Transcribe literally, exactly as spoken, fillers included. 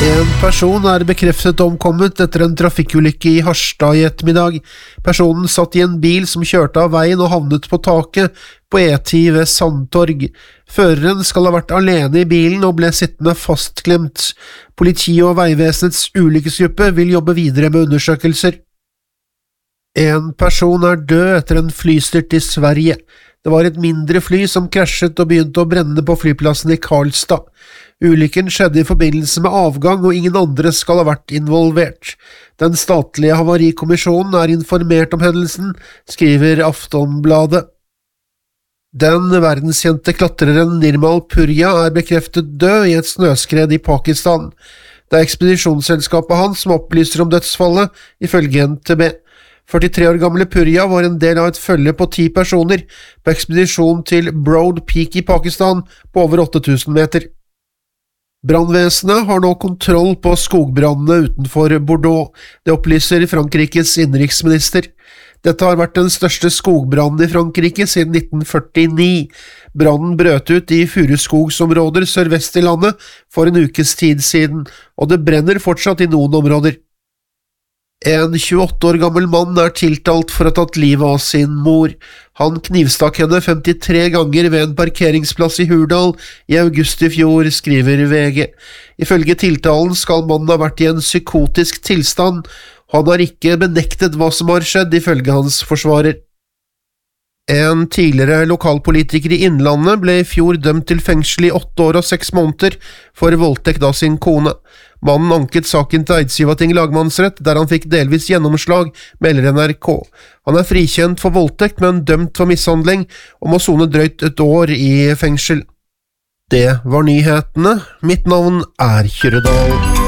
En person er bekreftet omkommet etter en trafikkulykke i Harstad i ettermiddag. Personen satt i en bil som kjørte av veien og havnet på taket på E ti ved Sandtorg. Føreren skal ha vært alene i bilen og ble sittende fastklemt. Politiet og Veivesenets ulykkesgruppe vil jobbe videre med undersøkelser. En person er død etter en flystyrt i Sverige. Det var et mindre fly som krasjet og begynte å brenne på flyplassen i Karlstad. Ulykken skjedde i forbindelse med avgang, og ingen andre skal ha vært involvert. Den statlige havarikommisjonen er informert om hendelsen, skriver Aftonbladet. Den verdenskjente klatreren Nirmal Purja er bekreftet død i et snøskred i Pakistan. Det er ekspedisjonsselskapet hans som opplyser om dødsfallet, ifølge N T B. førtitre år gamle Purja var en del av et følge på ti personer på ekspedisjon til Broad Peak i Pakistan på over åtte tusen meter. Brannvesenet har nå kontroll på skogbrannene utenfor Bordeaux, det opplyser Frankrikes innenriksminister. Dette har vært den største skogbrannen i Frankrike siden nitten førtini. Brannen brøt ut i furuskogsområder sørvest i landet for en ukes tid siden, og det brenner fortsatt i noen områder. En tjueåtte år gammel mann er tiltalt for å ha tatt livet av sin mor. Han knivstakk henne femtitre ganger ved en parkeringsplass i Hurdal i august i fjor, skriver V G. Ifølge tiltalen skal mannen ha vært i en psykotisk tilstand. Han har ikke benektet hva som har skjedd, ifølge hans forsvarer. En tidligere lokalpolitiker i Innlandet ble i fjor dømt til fengsel i åtte år og seks måneder for voldtekt av sin kone. Mannen anket saken til Eidsivating lagmannsrett, der han fikk delvis gjennomslag, melder N R K. Han er frikjent for voldtekt, men dømt for mishandling, og må sone drøyt et år i fengsel. Det var nyhetene. Mitt navn er Kyrre Dahl.